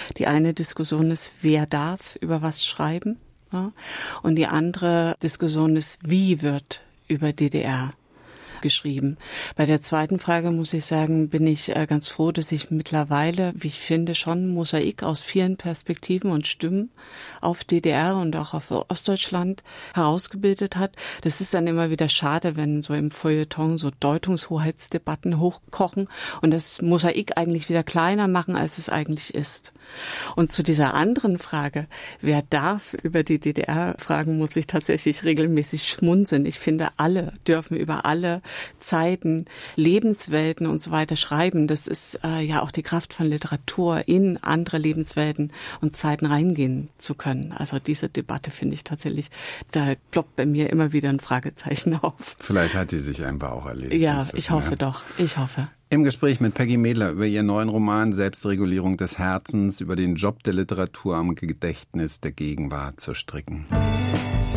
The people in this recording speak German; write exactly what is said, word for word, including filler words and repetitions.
Die eine Diskussion ist, wer darf über was schreiben? Ja? Und die andere Diskussion ist, wie wird über D D R geschrieben. Bei der zweiten Frage muss ich sagen, bin ich ganz froh, dass ich mittlerweile, wie ich finde, schon ein Mosaik aus vielen Perspektiven und Stimmen auf D D R und auch auf Ostdeutschland herausgebildet hat. Das ist dann immer wieder schade, wenn so im Feuilleton so Deutungshoheitsdebatten hochkochen und das Mosaik eigentlich wieder kleiner machen, als es eigentlich ist. Und zu dieser anderen Frage, wer darf über die D D R fragen, muss ich tatsächlich regelmäßig schmunzeln. Ich finde, alle dürfen über alle Zeiten, Lebenswelten und so weiter schreiben. Das ist äh, ja auch die Kraft von Literatur, in andere Lebenswelten und Zeiten reingehen zu können. Also diese Debatte finde ich tatsächlich, da ploppt bei mir immer wieder ein Fragezeichen auf. Vielleicht hat sie sich einfach auch erledigt. Ja, ich hoffe ja. doch. Ich hoffe. Im Gespräch mit Peggy Medler über ihren neuen Roman Selbstregulierung des Herzens, über den Job der Literatur am Gedächtnis der Gegenwart zu stricken.